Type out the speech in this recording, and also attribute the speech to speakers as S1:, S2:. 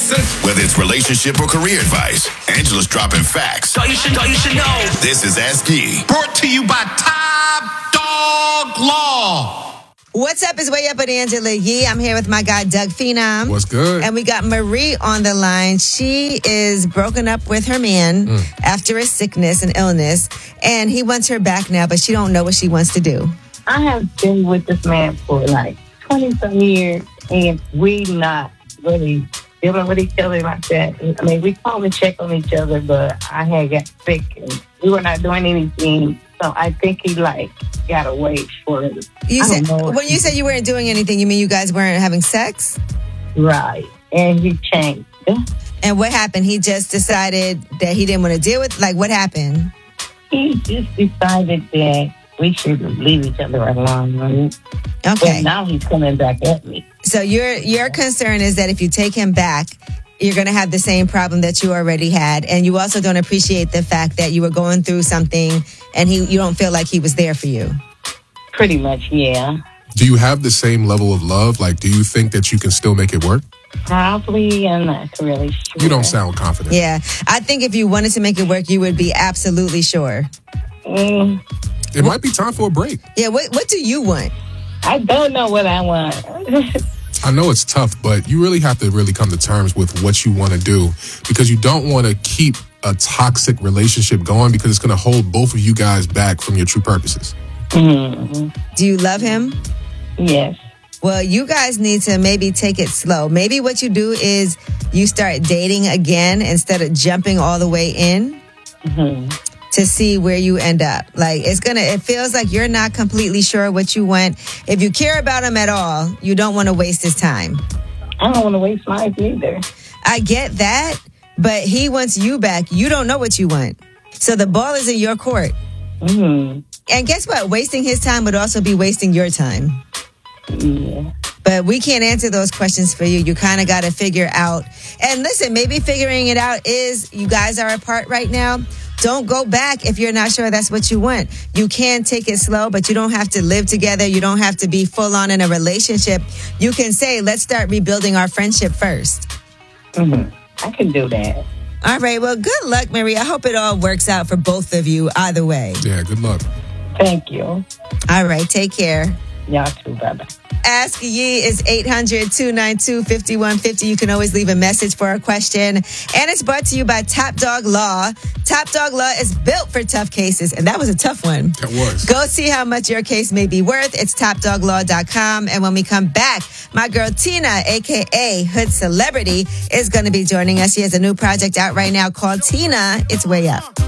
S1: Whether it's relationship or career advice, Angela's dropping facts.
S2: So you should know.
S1: This is Ask Yee.
S3: Brought to you by Top Dog Law.
S4: What's up? It's Way Up with Angela Yee. I'm here with my guy, Doug Phenom.
S5: What's good?
S4: And we got Marie on the line. She is broken up with her man after a sickness and illness, and he wants her back now, but she don't know what she wants to do.
S6: I have been with this man for like 20-some years, and we not really dealing with each other like that. I mean, we call and check on each other, but I had got sick, and we were not doing anything. So I think he got away for it.
S4: When you say you weren't doing anything, you mean you guys weren't having sex?
S6: Right. And he changed.
S4: And what happened? He just decided that he didn't want to deal with, what happened?
S6: He just decided that we should leave each other alone.
S4: Okay.
S6: But now he's coming back at me.
S4: So your concern is that if you take him back, you're going to have the same problem that you already had. And you also don't appreciate the fact that you were going through something and you don't feel like he was there for you.
S6: Pretty much, yeah.
S5: Do you have the same level of love? Do you think that you can still make it work?
S6: Probably, I'm not really sure.
S5: You don't sound confident.
S4: Yeah. I think if you wanted to make it work, you would be absolutely sure.
S5: It might be time for a break.
S4: Yeah. What do you want?
S6: I don't know what I want.
S5: I know it's tough, but you really have to really come to terms with what you want to do, because you don't want to keep a toxic relationship going, because it's going to hold both of you guys back from your true purposes.
S6: Mm-hmm.
S4: Do you love him?
S6: Yes.
S4: Well, you guys need to maybe take it slow. Maybe what you do is you start dating again instead of jumping all the way in.
S6: Mm-hmm.
S4: To see where you end up. It feels like you're not completely sure what you want. If you care about him at all, you don't want to waste his time.
S6: I don't want to waste mine either.
S4: I get that, but he wants you back. You don't know what you want. So the ball is in your court.
S6: Mm-hmm.
S4: And guess what? Wasting his time would also be wasting your time.
S6: Yeah.
S4: But we can't answer those questions for you. You kind of got to figure out. And listen, maybe figuring it out is you guys are apart right now. Don't go back if you're not sure that's what you want. You can take it slow, but you don't have to live together. You don't have to be full on in a relationship. You can say, let's start rebuilding our friendship first.
S6: Mm-hmm. I can do that.
S4: All right. Well, good luck, Marie. I hope it all works out for both of you either way.
S5: Yeah, good luck.
S6: Thank you.
S4: All right. Take care.
S6: Y'all too. Bye-bye.
S4: Ask Yee is 800-292-5150. You can always leave a message for a question. And it's brought to you by Top Dog Law. Top Dog Law is built for tough cases. And that was a tough one.
S5: That was.
S4: Go see how much your case may be worth. It's topdoglaw.com. And when we come back, my girl Tina, a.k.a. Hood Celebrity, is going to be joining us. She has a new project out right now called Tina, It's Way Up.